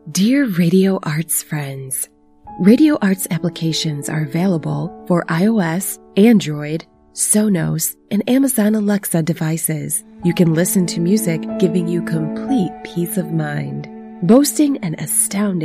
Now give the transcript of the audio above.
Dear Radio Arts friends, Radio Arts applications are available for iOS, Android, Sonos, and Amazon Alexa devices. You can listen to music giving you complete peace of mind. Boasting an astounding